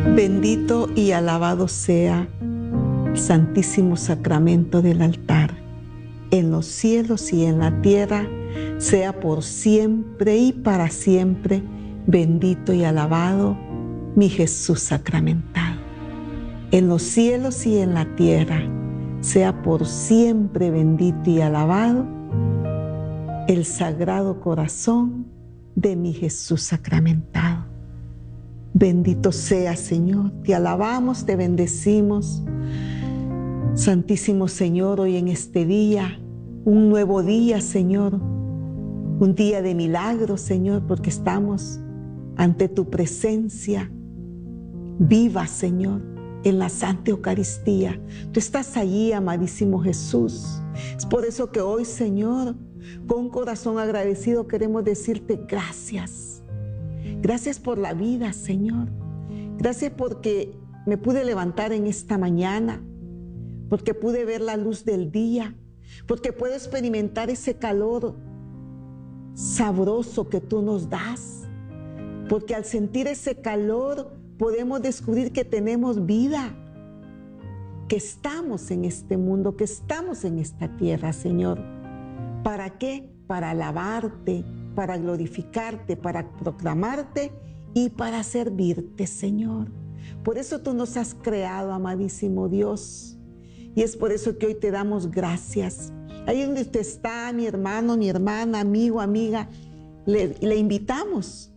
Bendito y alabado sea el Santísimo Sacramento del altar, en los cielos y en la tierra, sea por siempre y para siempre, bendito y alabado mi Jesús sacramentado. En los cielos y en la tierra, sea por siempre bendito y alabado el Sagrado Corazón de mi Jesús sacramentado. Bendito sea, Señor, te alabamos, te bendecimos. Santísimo Señor, hoy en este día, un nuevo día, Señor, un día de milagros, Señor, porque estamos ante tu presencia viva, Señor, en la Santa Eucaristía. Tú estás allí, amadísimo Jesús. Es por eso que hoy, Señor, con un corazón agradecido queremos decirte gracias. Gracias por la vida, Señor. Gracias porque me pude levantar en esta mañana, porque pude ver la luz del día, porque puedo experimentar ese calor sabroso que tú nos das, porque al sentir ese calor podemos descubrir que tenemos vida, que estamos en este mundo, que estamos en esta tierra, Señor. ¿Para qué? Para alabarte, para glorificarte, para proclamarte y para servirte, Señor. Por eso tú nos has creado, amadísimo Dios. Y es por eso que hoy te damos gracias. Ahí donde usted está, mi hermano, mi hermana, amigo, amiga, le invitamos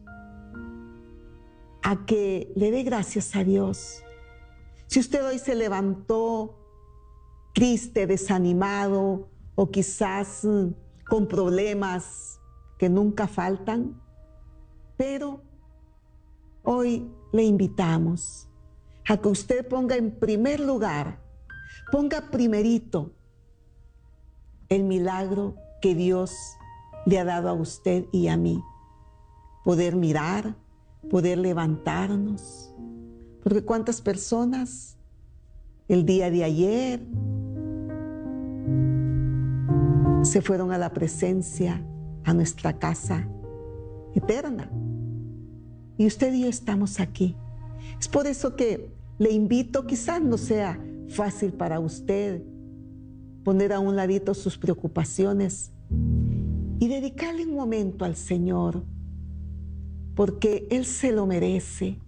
a que le dé gracias a Dios. Si usted hoy se levantó triste, desanimado o quizás con problemas que nunca faltan, pero hoy le invitamos a que usted ponga en primer lugar, ponga primerito el milagro que Dios le ha dado a usted y a mí. Poder mirar, poder levantarnos. Porque cuántas personas el día de ayer se fueron a la presencia, a nuestra casa eterna. Y usted y yo estamos aquí. Es por eso que le invito, quizás no sea fácil para usted poner a un ladito sus preocupaciones y dedicarle un momento al Señor, porque Él se lo merece.